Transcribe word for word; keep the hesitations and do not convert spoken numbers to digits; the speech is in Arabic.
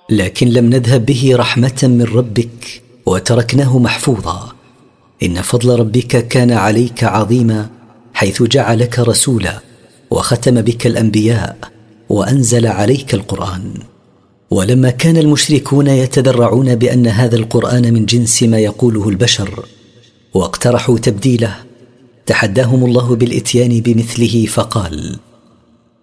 لكن لم نذهب به رحمة من ربك وتركناه محفوظا. إن فضل ربك كان عليك عظيما، حيث جعلك رسولا وختم بك الأنبياء وأنزل عليك القرآن. ولما كان المشركون يتذرعون بأن هذا القرآن من جنس ما يقوله البشر واقترحوا تبديله، تحداهم الله بالإتيان بمثله فقال: